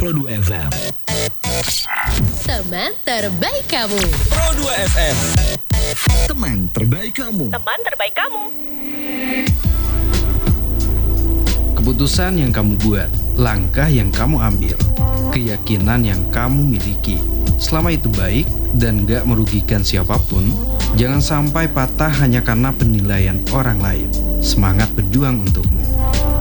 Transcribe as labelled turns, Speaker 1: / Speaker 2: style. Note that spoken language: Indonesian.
Speaker 1: Pro 2 FM.
Speaker 2: Teman terbaik kamu.
Speaker 1: Pro 2 FM. Teman terbaik kamu.
Speaker 3: Teman terbaik kamu.
Speaker 4: Keputusan yang kamu buat, langkah yang kamu ambil, keyakinan yang kamu miliki, selama itu baik dan gak merugikan siapapun, jangan sampai patah hanya karena penilaian orang lain. Semangat berjuang untukmu.